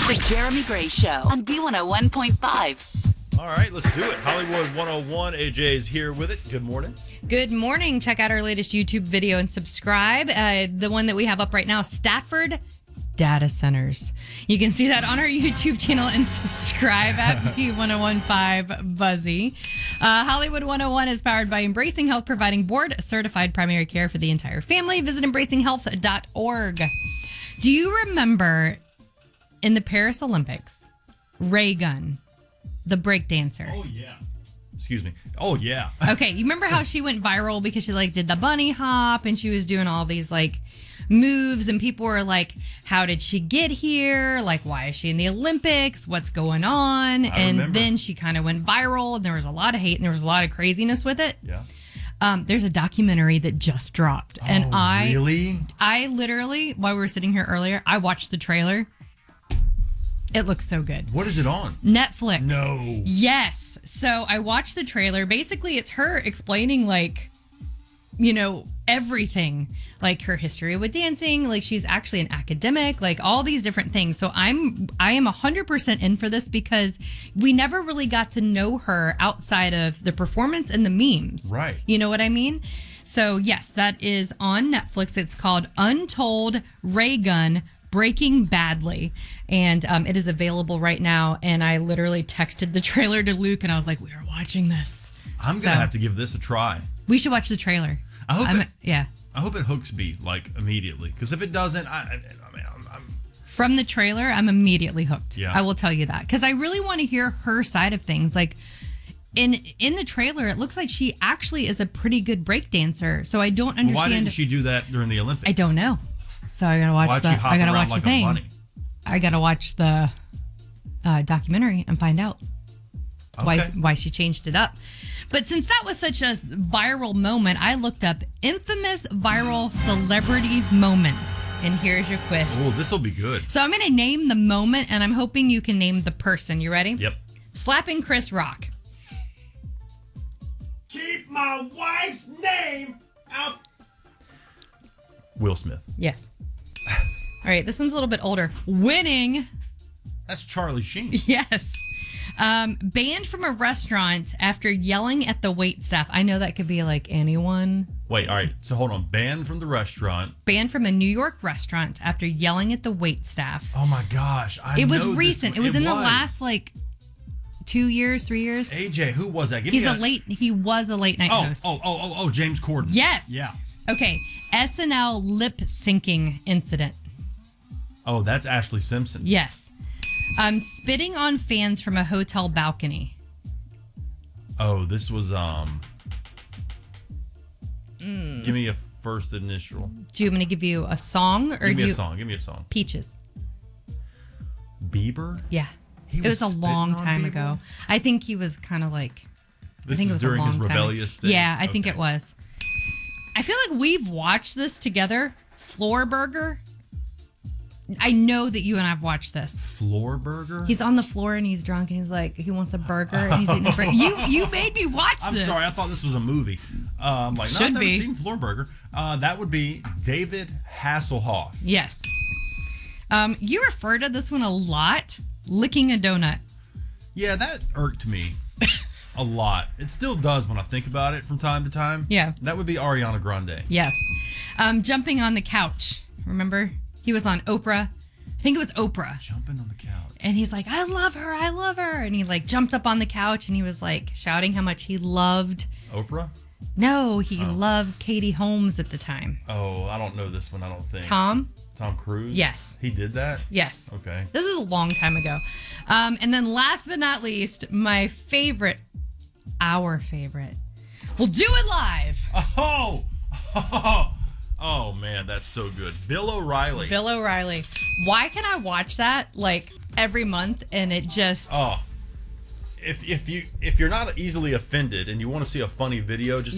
The Jeremy Gray Show on B101.5. All right, let's do it. Hollywood 101. AJ is here with it. Good morning. Good morning. Check out our latest YouTube video and subscribe. The one that we have up right now, Stafford Data Centers. You can see that on our YouTube channel and subscribe at B1015 Buzzy. Hollywood 101 is powered by Embracing Health, providing board-certified primary care for the entire family. Visit embracinghealth.org. Do you remember in the Paris Olympics, Ray Gunn, the breakdancer? Oh, yeah. Excuse me. Oh, yeah. Okay, you remember how she went viral because she did the bunny hop and she was doing all these moves and people were like, how did she get here? Why is she in the Olympics? What's going on? Then she kind of went viral and there was a lot of hate and there was a lot of craziness with it. Yeah. There's a documentary that just dropped. And really? I literally, while we were sitting here earlier, I watched the trailer. It looks so good. What is it on? Netflix. No. Yes. So I watched the trailer. Basically, it's her explaining everything, her history with dancing. She's actually an academic, all these different things. So I am 100% in for this because we never really got to know her outside of the performance and the memes. Right. You know what I mean? So yes, that is on Netflix. It's called Untold Ray Gunn Breaking Badly, and it is available right now. And I literally texted the trailer to Luke, and I was like, "We are watching this." I'm gonna have to give this a try. We should watch the trailer. I hope yeah. I hope it hooks me immediately, because if it doesn't, I'm from the trailer, I'm immediately hooked. Yeah. I will tell you that because I really want to hear her side of things. In the trailer, it looks like she actually is a pretty good break dancer. So I don't understand. Why didn't she do that during the Olympics? I don't know. So I gotta watch the. I gotta watch the thing. I gotta watch the documentary and find out why she changed it up. But since that was such a viral moment, I looked up infamous viral celebrity moments, and here's your quiz. Oh, this will be good. So I'm gonna name the moment, and I'm hoping you can name the person. You ready? Yep. Slapping Chris Rock. Keep my wife's name out. Will Smith. Yes. All right, this one's a little bit older. Winning. That's Charlie Sheen. Yes. Banned from a restaurant after yelling at the waitstaff. I know that could be anyone. Wait, all right. So hold on. Banned from the restaurant. Banned from a New York restaurant after yelling at the waitstaff. Oh my gosh. It was recent. It was in the last 2 years, 3 years. AJ, who was that? He was a late night host. Oh, James Corden. Yes. Yeah. Okay. SNL lip syncing incident. Oh, that's Ashley Simpson. Yes. Spitting on fans from a hotel balcony. Oh, this was Give me a first initial. Do you want me to give you a song Give me a song. Peaches. Bieber? Yeah. It was a long time ago. I think he was kind of This is during his rebellious thing? Yeah, I think it was. I feel like we've watched this together. Floor Burger. I know that you and I have watched this. Floor Burger? He's on the floor and he's drunk and he's he wants a burger and he's eating a burger. You made me watch this. I'm sorry, I thought this was a movie. I've never seen Floor Burger. That would be David Hasselhoff. Yes. You refer to this one a lot. Licking a donut. Yeah, that irked me a lot. It still does when I think about it from time to time. Yeah. That would be Ariana Grande. Yes. Jumping on the couch. Remember? He was on Oprah. I think it was Oprah. Jumping on the couch. And he's like, I love her. I love her. And he jumped up on the couch and he was shouting how much he loved. Oprah? No, he loved Katie Holmes at the time. Oh, I don't know this one, I don't think. Tom Cruise? Yes. He did that? Yes. Okay. This is a long time ago. And then last but not least, my favorite, our favorite, we'll do it live. Oh, man, that's so good. Bill O'Reilly. Bill O'Reilly. Why can I watch that every month and it just... Oh, if you're not easily offended and you want to see a funny video, just